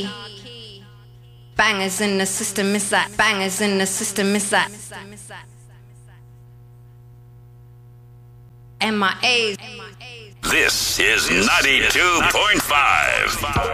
Bangers in the system, miss that. Bangers in the system, miss that. MIAs. This is 92.5.